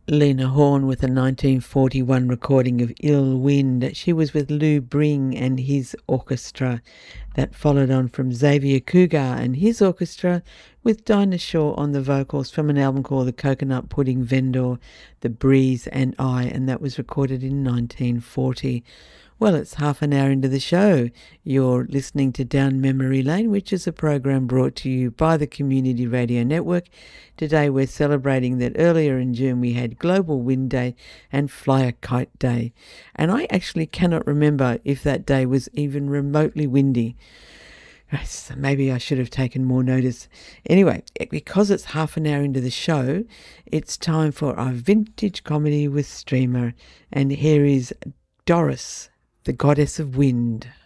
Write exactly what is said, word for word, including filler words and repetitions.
Lena Horne with a nineteen forty-one recording of Ill Wind. She was with Lou Bring and his orchestra. That followed on from Xavier Cougar and his orchestra with Dinah Shaw on the vocals from an album called The Coconut Pudding Vendor, The Breeze and I, and that was recorded in nineteen forty. Well, it's half an hour into the show. You're listening to Down Memory Lane, which is a program brought to you by the Community Radio Network. Today we're celebrating that earlier in June we had Global Wind Day and Fly a Kite Day. And I actually cannot remember if that day was even remotely windy. So maybe I should have taken more notice. Anyway, because it's half an hour into the show, it's time for our vintage comedy with Streamer. And here is Doris, the Goddess of Wind.